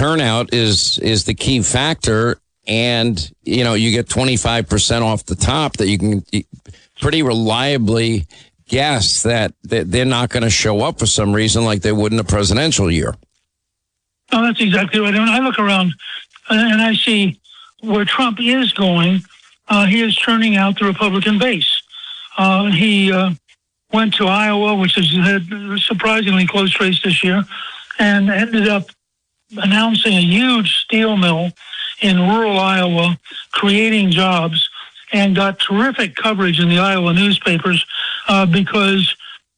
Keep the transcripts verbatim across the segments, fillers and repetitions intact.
turnout is is the key factor. And, you know, you get twenty-five percent off the top that you can pretty reliably guess that they're not going to show up for some reason like they would in a presidential year. Oh, that's exactly right. When I look around and I see where Trump is going, uh, he is turning out the Republican base. Uh, he uh, went to Iowa, which has had a surprisingly close race this year, and ended up announcing a huge steel mill in rural Iowa, creating jobs, and got terrific coverage in the Iowa newspapers uh, because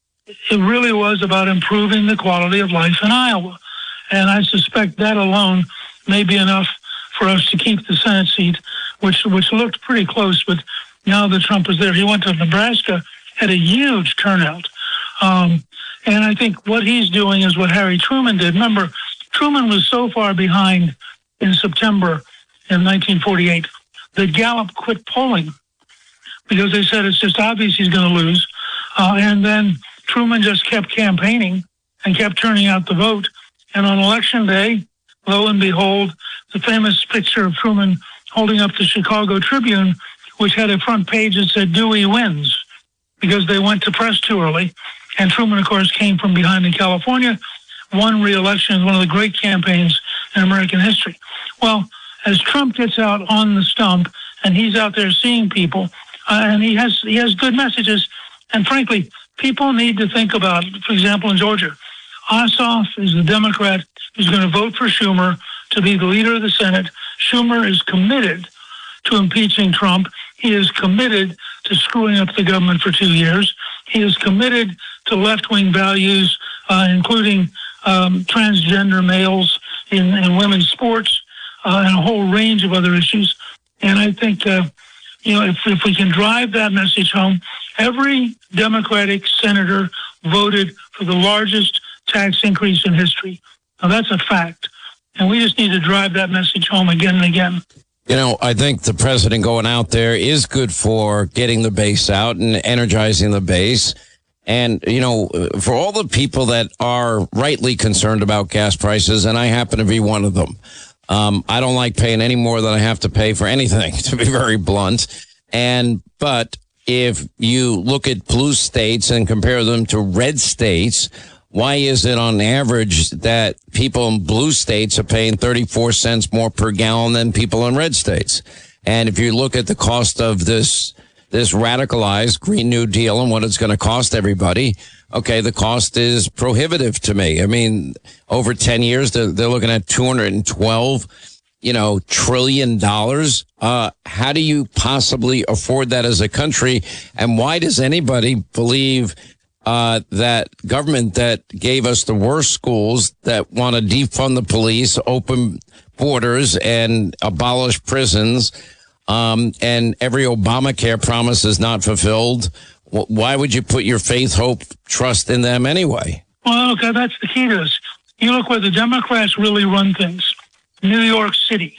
it really was about improving the quality of life in Iowa. And I suspect that alone may be enough for us to keep the Senate seat, which which looked pretty close, but now that Trump is there, he went to Nebraska, had a huge turnout. Um, and I think what he's doing is what Harry Truman did. Remember, Truman was so far behind in September in nineteen forty-eight that Gallup quit polling because they said it's just obvious he's going to lose. Uh, and then Truman just kept campaigning and kept turning out the vote. And on election day, lo and behold, the famous picture of Truman holding up the Chicago Tribune, which had a front page that said Dewey wins, because they went to press too early. And Truman, of course, came from behind in California, won re-election, one of the great campaigns in American history. Well, as Trump gets out on the stump and he's out there seeing people, uh, and he has he has good messages, and frankly, people need to think about, for example, in Georgia, Ossoff is the Democrat who's going to vote for Schumer to be the leader of the Senate. Schumer is committed to impeaching Trump. He is committed to screwing up the government for two years. He is committed to left-wing values, uh, including um, transgender males in, in women's sports, uh, and a whole range of other issues. And I think, uh, you know, if, if we can drive that message home, every Democratic senator voted for the largest tax increase in history. Now, that's a fact. And we just need to drive that message home again and again. You know, I think the president going out there is good for getting the base out and energizing the base. And, you know, for all the people that are rightly concerned about gas prices, and I happen to be one of them, um, I don't like paying any more than I have to pay for anything, to be very blunt. And, but if you look at blue states and compare them to red states, why is it on average that people in blue states are paying thirty-four cents more per gallon than people in red states? And if you look at the cost of this this radicalized Green New Deal and what it's going to cost everybody, okay, the cost is prohibitive to me. I mean, over ten years, they're, they're looking at two hundred twelve, you know, trillion dollars. Uh, how do you possibly afford that as a country? And why does anybody believe Uh, that government that gave us the worst schools, that want to defund the police, open borders, and abolish prisons, um, and every Obamacare promise is not fulfilled? Why would you put your faith, hope, trust in them anyway? Well, okay, that's the key to this. You look where the Democrats really run things. New York City,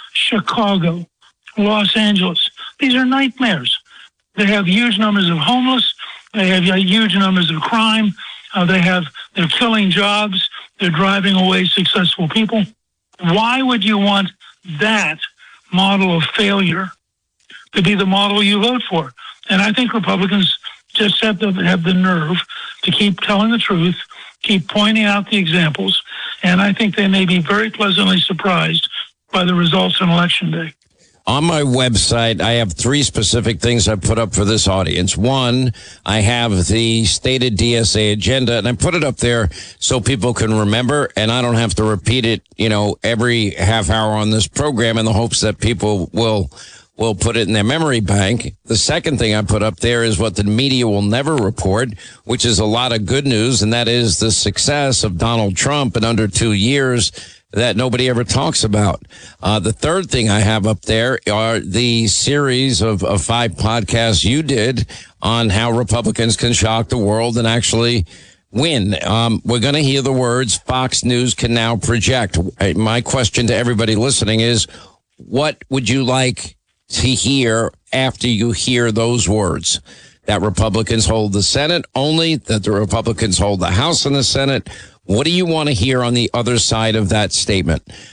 Chicago, Los Angeles. These are nightmares. They have huge numbers of homeless. They have huge numbers of crime. Uh, they have, they're killing jobs. They're driving away successful people. Why would you want that model of failure to be the model you vote for? And I think Republicans just have to have the nerve to keep telling the truth, keep pointing out the examples. And I think they may be very pleasantly surprised by the results on Election Day. On my website, I have three specific things I put up for this audience. One, I have the stated D S A agenda, and I put it up there so people can remember, and I don't have to repeat it, you know, every half hour on this program in the hopes that people will will put it in their memory bank. The second thing I put up there is what the media will never report, which is a lot of good news, and that is the success of Donald Trump in under two years that nobody ever talks about. Uh, the third thing I have up there are the series of, of five podcasts you did on how Republicans can shock the world and actually win. Um, we're going to hear the words Fox News can now project. My question to everybody listening is, what would you like to hear after you hear those words? That Republicans hold the Senate only, that the Republicans hold the House and the Senate. What do you want to hear on the other side of that statement?